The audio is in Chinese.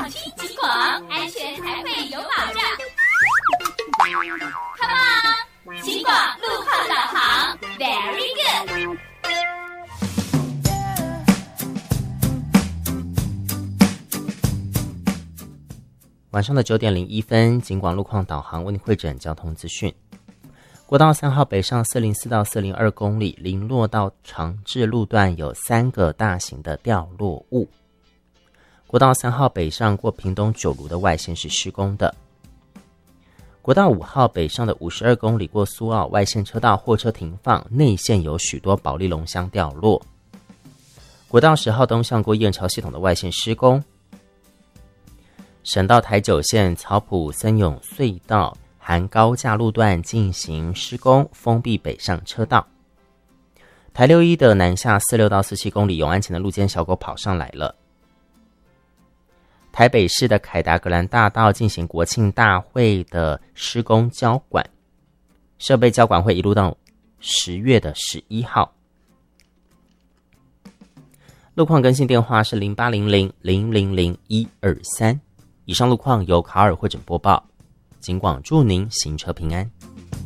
放心警广，安全才会有保障。Come on， 警广路况导航 ，Very good。 晚上的9点01分，警广路况导航为您汇整交通资讯。国道3号北上404到402公里，林落到长治路段有3个大型的掉落物。国道3号北上过屏东九如的外线是施工的。国道5号北上的52公里过苏澳外线车道货车停放，内线有许多保利龙箱掉落。国道10号东向过燕巢系统的外线施工。省道台9线草埔森永隧道含高架路段进行施工，封闭北上车道。台61的南下46到47公里永安前的路肩小狗跑上来了。台北市的凯达格兰大道进行国庆大会的施工交管，设备交管会一路到10月11号。路况更新电话是0800000123。以上路况由卡尔汇整播报，警广祝您行车平安。